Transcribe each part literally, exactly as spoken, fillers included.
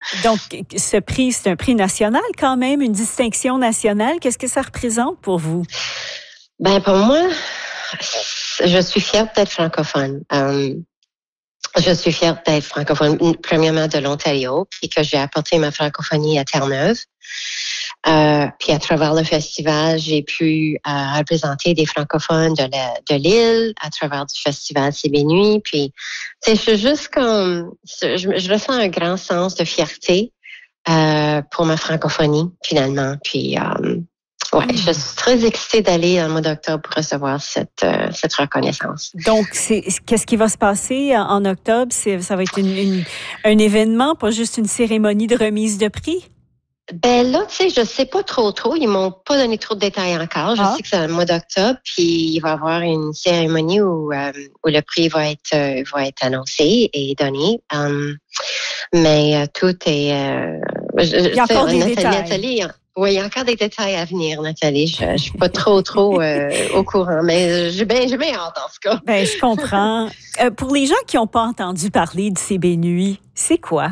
Donc, ce prix, c'est un prix national quand même, une distinction nationale. Qu'est-ce que ça représente pour vous? Ben pour moi, je suis fière d'être francophone. Euh, je suis fière d'être francophone, premièrement de l'Ontario, puis que j'ai apporté ma francophonie à Terre-Neuve. Euh, puis à travers le festival, j'ai pu euh, représenter des francophones de, la, de l'île à travers du festival C'est mes nuits. Puis, tu sais, je suis juste comme, je, je ressens un grand sens de fierté euh, pour ma francophonie finalement. Puis, euh, ouais, mmh. je suis très excitée d'aller en mois d'octobre pour recevoir cette euh, cette reconnaissance. Donc, c'est qu'est-ce qui va se passer en, en octobre? C'est, ça va être une, une, un événement, pas juste une cérémonie de remise de prix? Ben là, tu sais, je sais pas trop trop. Ils m'ont pas donné trop de détails encore. Je ah. sais que c'est le mois d'octobre, puis il va y avoir une cérémonie où euh, où le prix va être euh, va être annoncé et donné. Um, mais euh, tout est. Euh, je, il y a encore des Nathalie, détails. Nathalie, oui, il y a encore des détails à venir, Nathalie. Je, je suis pas trop trop euh, au courant, mais j'ai bien j'ai bien hâte en tout cas. Ben, je comprends. euh, pour les gens qui n'ont pas entendu parler de C'est mes nuits, c'est quoi?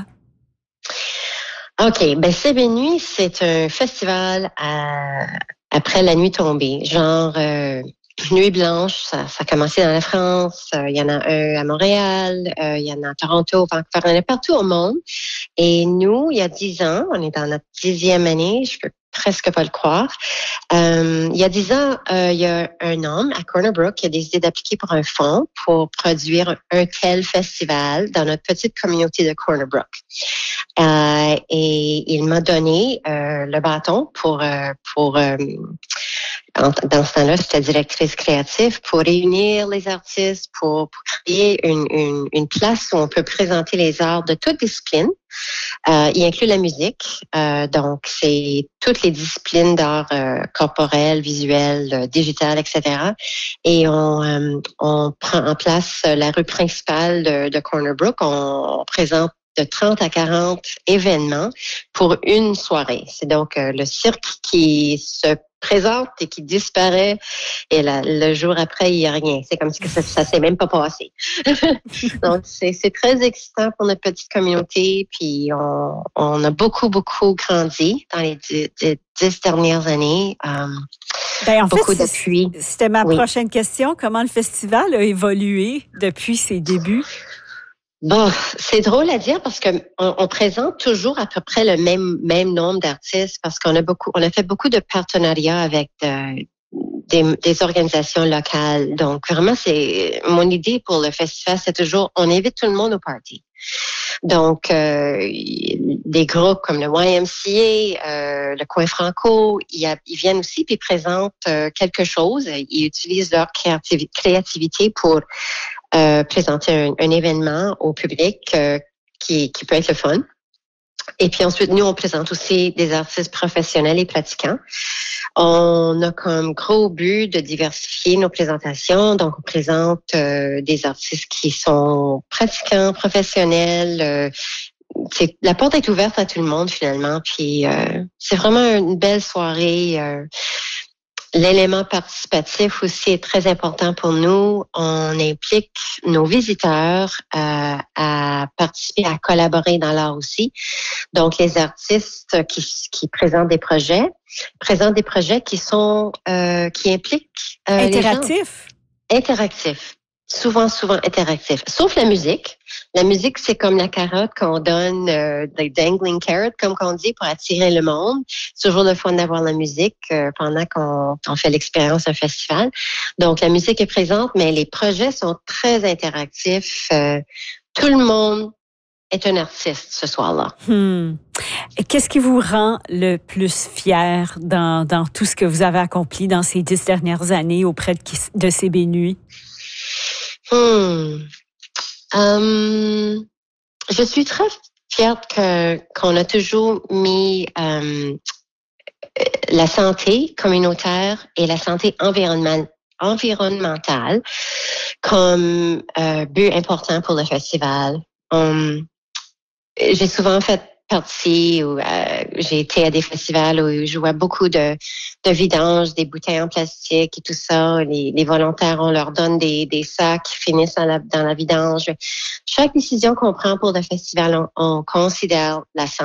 OK. Ben, C'est mes nuits, c'est un festival à, après la nuit tombée. Genre, euh, Nuit blanche, ça, ça a commencé dans la France. Il euh, y en a un à Montréal. Il euh, y en a à Toronto, Vancouver. Il y en a partout au monde. Et nous, il y a dix ans, on est dans notre dixième année. Je peux presque pas le croire. Euh, il y a dix ans, euh, il y a un homme à Corner Brook qui a décidé d'appliquer pour un fonds pour produire un tel festival dans notre petite communauté de Corner Brook. Euh, et il m'a donné euh, le bâton pour euh, pour euh, dans ce temps-là, j'étais directrice créative pour réunir les artistes, pour, pour créer une, une, une place où on peut présenter les arts de toutes disciplines. Euh, il inclut la musique, euh, donc c'est toutes les disciplines d'art euh, corporel, visuel, euh, digital, et cetera. Et on, euh, on prend en place la rue principale de, de Corner Brook. On, on présente de trente à quarante événements pour une soirée. C'est donc euh, le cirque qui se présente et qui disparaît et la, le jour après, il n'y a rien. C'est comme si ça ne s'est même pas passé. Donc, c'est, c'est très excitant pour notre petite communauté. Puis, on, on a beaucoup, beaucoup grandi dans les dix, dix dernières années. Um, ben, en beaucoup fait, d'appui. C'était ma oui. prochaine question. Comment le festival a évolué depuis ses débuts? Bon, c'est drôle à dire parce que on, on présente toujours à peu près le même même nombre d'artistes parce qu'on a beaucoup, on a fait beaucoup de partenariats avec de, des, des organisations locales. Donc vraiment, c'est mon idée pour le festival, c'est toujours on invite tout le monde au party. Donc euh, des groupes comme le Y M C A, euh, le Coin Franco, ils, ils viennent aussi puis présentent euh, quelque chose. Ils utilisent leur créativ- créativité pour Euh, présenter un, un événement au public euh, qui, qui peut être le fun. Et puis ensuite, nous, on présente aussi des artistes professionnels et pratiquants. On a comme gros but de diversifier nos présentations. Donc, on présente euh, des artistes qui sont pratiquants, professionnels. Euh, c'est, la porte est ouverte à tout le monde, finalement. Puis, euh, c'est vraiment une belle soirée. Euh, L'élément participatif aussi est très important pour nous. On implique nos visiteurs euh, à participer, à collaborer dans l'art aussi. Donc, les artistes qui, qui présentent des projets, présentent des projets qui sont, euh, qui impliquent euh, interactifs. Les gens. Interactifs. Souvent, souvent interactifs. Sauf la musique. La musique, c'est comme la carotte qu'on donne, euh, the dangling carrot, comme qu'on dit, pour attirer le monde. C'est toujours le fun d'avoir la musique euh, pendant qu'on on fait l'expérience d'un festival. Donc, la musique est présente, mais les projets sont très interactifs. Euh, tout le monde est un artiste ce soir-là. Hmm. Et qu'est-ce qui vous rend le plus fier dans, dans tout ce que vous avez accompli dans ces dix dernières années auprès de, de C'est mes nuits? Hmm. Um, je suis très fière que qu'on a toujours mis um, la santé communautaire et la santé environnementale environnementale comme euh, but important pour le festival. Um, j'ai souvent fait partie où euh, j'ai été à des festivals où je vois beaucoup de, de vidanges, des bouteilles en plastique et tout ça. Les, les volontaires, on leur donne des, des sacs qui finissent dans la, dans la vidange. Chaque décision qu'on prend pour le festival, on, on considère la santé